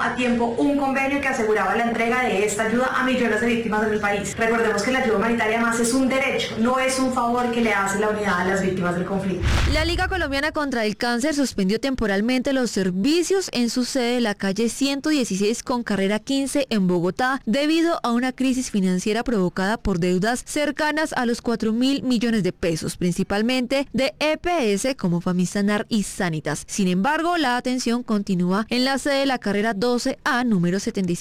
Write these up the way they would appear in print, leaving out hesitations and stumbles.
a tiempo un convenio que aseguraba la entrega de esta ayuda a millones de víctimas en el país. Recordemos que la ayuda humanitaria más es un derecho, no es un favor que le hace la unidad a las víctimas del conflicto. La Liga Colombiana contra el Cáncer suspendió temporalmente los servicios en su sede de la calle 116 con carrera 15 en Bogotá debido a una crisis financiera provocada por deudas cercanas a los 4.000 millones de pesos, principalmente de EPS como Famisanar y Sanitas. Sin embargo, la atención continúa en la sede de la carrera 12A, número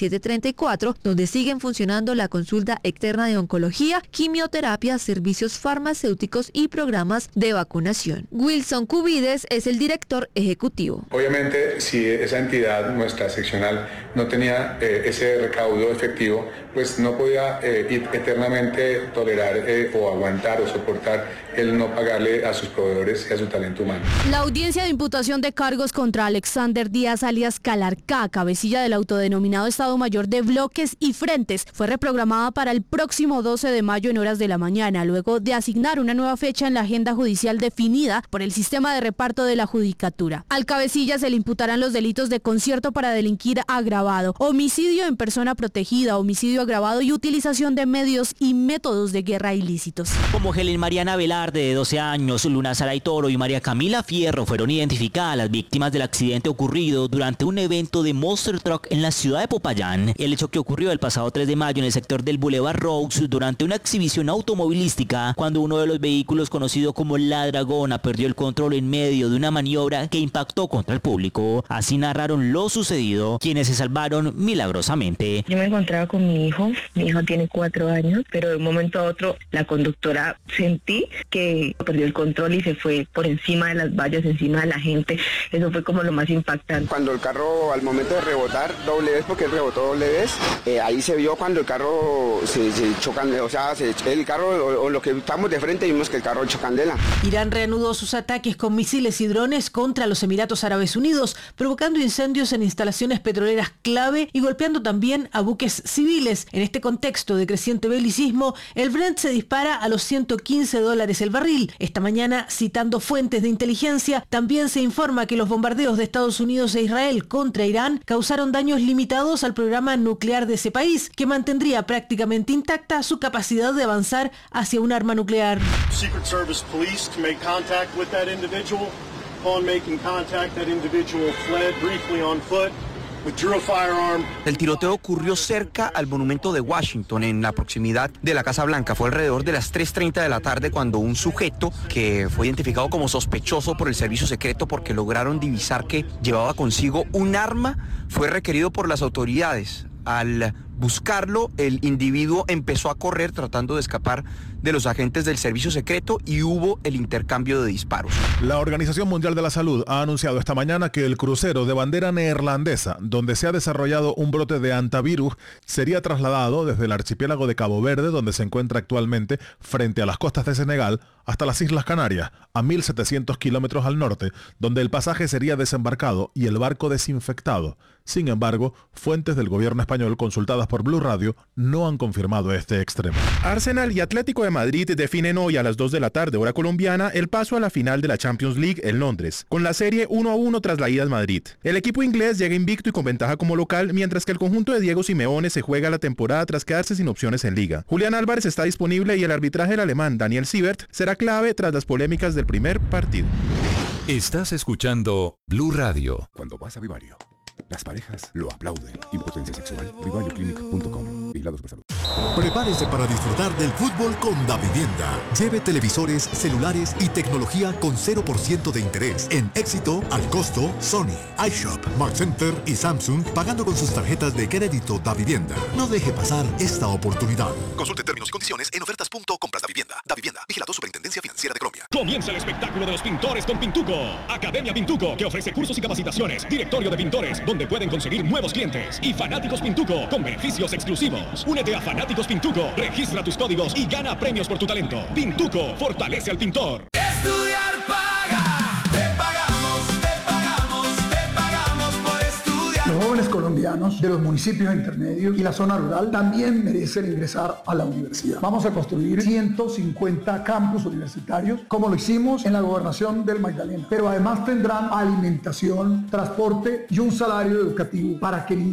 7734, donde siguen funcionando la consulta externa de oncología, quimioterapia, servicios farmacéuticos y programas de vacunación. Wilson Cubides es el director ejecutivo. Obviamente, si esa entidad, nuestra seccional, no tenía ese recaudo efectivo, pues no podía eternamente tolerar o aguantar o soportar el no pagarle a sus proveedores y a su talento humano. La audiencia de imputación de cargos contra Alexander Díaz alias Calarcá, cabecilla del autodenominado Estado Mayor de Bloques y Frentes, fue reprogramada para el próximo 12 de mayo en horas de la mañana, luego de asignar una nueva fecha en la agenda judicial definida por el sistema de reparto de la judicatura. Al cabecilla se le imputarán los delitos de concierto para delinquir agravado, homicidio en persona protegida, homicidio agravado y utilización de medios y métodos de guerra ilícitos. Como Helen Mariana Velarde, de 12 años, Luna Saray Toro y María Camila Fierro fueron identificadas las víctimas del accidente ocurrido durante un evento de Monster Truck en la ciudad de Popayán. El hecho que ocurrió el pasado 3 de mayo en el sector del Boulevard Roux durante una exhibición automovilística, cuando uno de los vehículos conocido como La Dragona perdió el control en medio de una maniobra que impactó contra el público. Así narraron lo sucedido quienes se salvaron milagrosamente. Yo me encontraba con mi hijo tiene 4 años, pero de un momento a otro la conductora sentí que perdió el control y se fue por encima de las vallas, encima de la gente. Eso fue como lo más impactante. Cuando el carro al momento de rebotar doble vez, porque él rebotó doble vez, ahí se vio cuando el carro se chocan, o sea, el carro o lo que estamos de frente vimos que el carro chocandela. Irán reanudó sus ataques con misiles y drones contra los Emiratos Árabes Unidos, provocando incendios en instalaciones petroleras clave y golpeando también a buques civiles. En este contexto de creciente belicismo, el Brent se dispara a los $115 el barril. Esta mañana, citando fuentes de inteligencia, también se informa que los bombardeos de Estados Unidos e Israel contra Irán causaron daños limitados al programa nuclear de ese país, que mantendría prácticamente intacta su capacidad de avanzar hacia un arma nuclear. Secret Service police to make contact with that individual. Upon making contact, that individual fled briefly on foot. El tiroteo ocurrió cerca al monumento de Washington, en la proximidad de la Casa Blanca. Fue alrededor de las 3:30 de la tarde cuando un sujeto que fue identificado como sospechoso por el servicio secreto porque lograron divisar que llevaba consigo un arma, fue requerido por las autoridades. Al buscarlo, el individuo empezó a correr tratando de escapar de los agentes del servicio secreto y hubo el intercambio de disparos. La Organización Mundial de la Salud ha anunciado esta mañana que el crucero de bandera neerlandesa, donde se ha desarrollado un brote de hantavirus, sería trasladado desde el archipiélago de Cabo Verde, donde se encuentra actualmente, frente a las costas de Senegal, hasta las Islas Canarias, a 1.700 kilómetros al norte, donde el pasaje sería desembarcado y el barco desinfectado. Sin embargo, fuentes del gobierno español consultadas por Blue Radio no han confirmado este extremo. Arsenal y Atlético de Madrid definen hoy a las 2 de la tarde, hora colombiana, el paso a la final de la Champions League en Londres, con la serie 1-1 tras la ida al Madrid. El equipo inglés llega invicto y con ventaja como local, mientras que el conjunto de Diego Simeone se juega la temporada tras quedarse sin opciones en Liga. Julián Álvarez está disponible y el arbitraje del alemán Daniel Siebert será clave tras las polémicas del primer partido. Estás escuchando Blue Radio. Cuando vas a Vivario, las parejas lo aplauden. Impotencia sexual. VivarioClinic.com. Vigilados por salud. Prepárese para disfrutar del fútbol con Davivienda. Lleve televisores, celulares y tecnología con 0% de interés. En Éxito, al costo, Sony, iShop, Mark Center y Samsung, pagando con sus tarjetas de crédito Davivienda. No deje pasar esta oportunidad. Consulte términos y condiciones en ofertas.compras Davivienda. Davivienda, vigilado Superintendencia Financiera de Colombia. Comienza el espectáculo de los pintores con Pintuco. Academia Pintuco, que ofrece cursos y capacitaciones. Directorio de pintores, donde pueden conseguir nuevos clientes. Y Fanáticos Pintuco, con beneficios exclusivos. Únete a Fanáticos Pintuco, registra tus códigos y gana premios por tu talento. Pintuco, fortalece al pintor. Estudiar paga. Te pagamos por estudiar. Los jóvenes colombianos de los municipios intermedios y la zona rural también merecen ingresar a la universidad. Vamos a construir 150 campus universitarios, como lo hicimos en la gobernación del Magdalena. Pero además tendrán alimentación, transporte y un salario educativo para que